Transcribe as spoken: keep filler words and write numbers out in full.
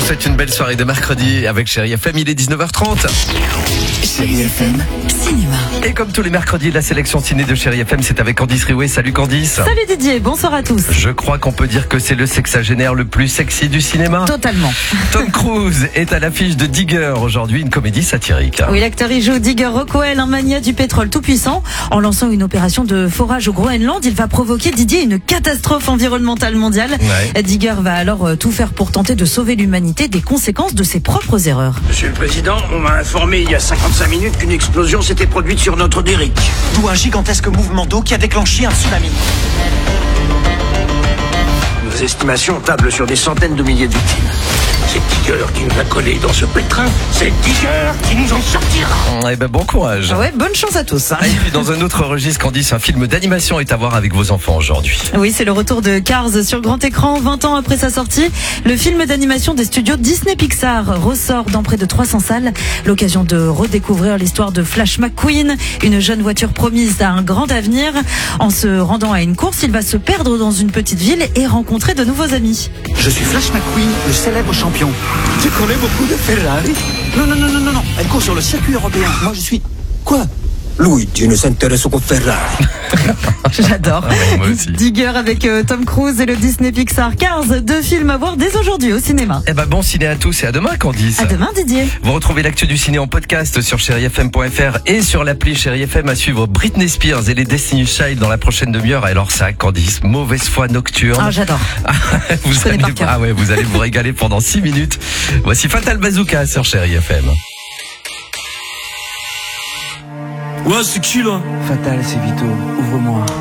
souhaite une belle soirée de mercredi avec Chérie F M, il est dix-neuf heures trente. Chérie F M, cinéma. Et comme tous les mercredis, la sélection ciné de Chérie F M, c'est avec Candice Riouet. Salut Candice. Salut Didier, bonsoir à tous. Je crois qu'on peut dire que c'est le sexagénaire le plus sexy du cinéma. Totalement. Tom Cruise est à l'affiche de Digger, aujourd'hui une comédie satirique. Oui, l'acteur y joue Digger Rockwell, un mania du pétrole tout puissant. En lançant une opération de forage au Groenland, il va provoquer, Didier, une catastrophe environnementale mondiale. Ouais. Digger va alors euh, tout faire pour tenter de sauver l'humanité des conséquences de ses propres erreurs. Monsieur le Président, on m'a informé il y a cinquante-cinq minutes qu'une explosion s'était produite sur notre derrick. D'où un gigantesque mouvement d'eau qui a déclenché un tsunami. Nos estimations tablent sur des centaines de milliers de victimes. C'est Digger qui nous a collés dans ce pétrin. C'est Digger qui nous en sortira. Eh ben bon courage. Ah ouais, bonne chance à tous. hein. Et puis dans un autre registre, Candice, un film d'animation est à voir avec vos enfants aujourd'hui. Oui, c'est le retour de Cars sur grand écran, vingt ans après sa sortie. Le film d'animation des studios Disney Pixar ressort dans près de trois cents salles. L'occasion de redécouvrir l'histoire de Flash McQueen, une jeune voiture promise à un grand avenir. En se rendant à une course, il va se perdre dans une petite ville et rencontrer de nouveaux amis. Je suis Flash McQueen, le célèbre champion. Tu connais beaucoup de Ferrari? Non, non, non, non, non, non. Elle court sur le circuit européen. Moi, je suis... Quoi? Luigi ne s'intéresse qu'au Ferrari. J'adore. Ah ouais, moi aussi. Digger avec euh, Tom Cruise et le Disney Pixar Cars, deux films à voir dès aujourd'hui au cinéma. Eh ben bon ciné à tous et à demain Candice. À demain Didier. Vous retrouvez l'actu du ciné en podcast sur chéri f m point f r et sur l'appli Chéri F M. À suivre Britney Spears et les Destiny's Child dans la prochaine demi-heure. Alors ça, Candice, mauvaise foi nocturne. Ah, j'adore. vous Je connais allez, par cœur. ah ouais, vous allez vous régaler pendant six minutes. Voici Fatal Bazooka sur Chéri F M. Ouais, c'est qui là? Fatal, c'est Vito. Ouvre-moi.